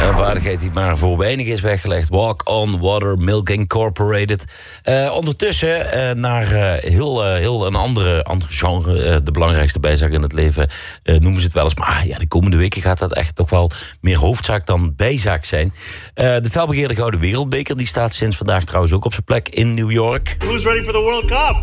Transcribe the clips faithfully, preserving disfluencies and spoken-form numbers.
Een vaardigheid die maar voor weinig is weggelegd. Walk on Water, Milk Incorporated. Uh, ondertussen uh, naar uh, heel, uh, heel een andere, andere genre. Uh, de belangrijkste bijzaak in het leven uh, noemen ze het wel eens. Maar ja, de komende weken gaat dat echt toch wel meer hoofdzaak dan bijzaak zijn. Uh, de felbegeerde Gouden Wereldbeker die staat sinds vandaag trouwens ook op zijn plek in New York. Who's ready for the World Cup?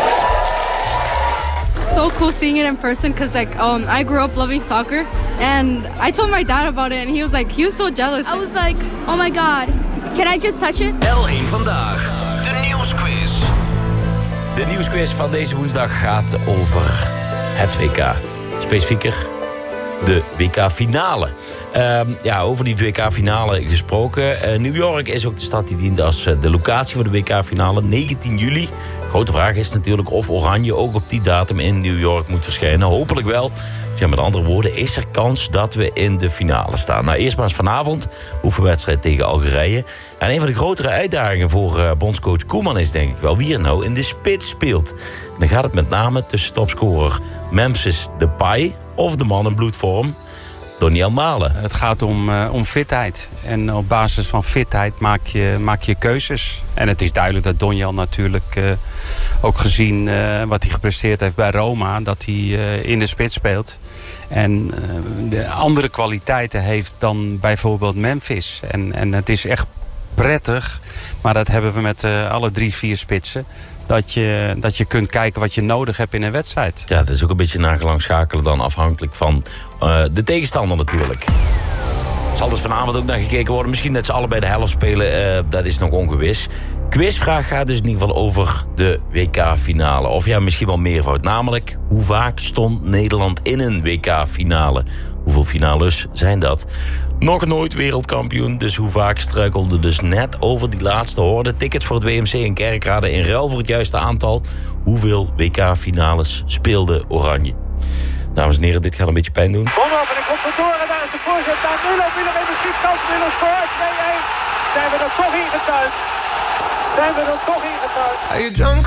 So cool seeing it in person because like um I grew up loving soccer and I told my dad about it and he was like he was so jealous. I was like, oh my god, can I just touch it? L één vandaag, de nieuwsquiz. De nieuwsquiz van deze woensdag gaat over het W K. Specifieker de W K-finale. Uh, ja, over die W K-finale gesproken. Uh, New York is ook de stad die dient als uh, de locatie voor de W K-finale. negentien juli. Grote vraag is natuurlijk of Oranje ook op die datum in New York moet verschijnen. Hopelijk wel. Ja, met andere woorden, is er kans dat we in de finale staan. Nou, eerst maar eens vanavond. Oefenwedstrijd tegen Algerije. En een van de grotere uitdagingen voor uh, bondscoach Koeman is denk ik wel wie er nou in de spits speelt. En dan gaat het met name tussen topscorer Memphis Depay of de man in bloedvorm Donyell Malen. Het gaat om, uh, om fitheid. En op basis van fitheid maak je, maak je keuzes. En het is duidelijk dat Donyell natuurlijk uh, ook gezien uh, wat hij gepresteerd heeft bij Roma, dat hij uh, in de spits speelt. En uh, de andere kwaliteiten heeft dan bijvoorbeeld Memphis. En, en het is echt prettig, maar dat hebben we met uh, alle drie, vier spitsen. Dat je, dat je kunt kijken wat je nodig hebt in een wedstrijd. Ja, het is ook een beetje nagelang schakelen dan afhankelijk van uh, de tegenstander natuurlijk. Er zal dus vanavond ook naar gekeken worden. Misschien dat ze allebei de helft spelen, uh, dat is nog ongewis. Quizvraag gaat dus in ieder geval over de W K-finale. Of ja, misschien wel meervoud. Namelijk, hoe vaak stond Nederland in een W K-finale? Hoeveel finales zijn dat? Nog nooit wereldkampioen, dus hoe vaak struikelde dus net over die laatste horde. Tickets voor het W M C in Kerkrade in ruil voor het juiste aantal. Hoeveel W K-finales speelde Oranje? Dames en heren, dit gaat een beetje pijn doen. Kom op, en ik komt door en daar is de voorzet. Daar Müller, Müller in de schietskant, Müller scoort. twee-een. Zijn we er toch ingetuigd? Zijn we er toch ingetuigd?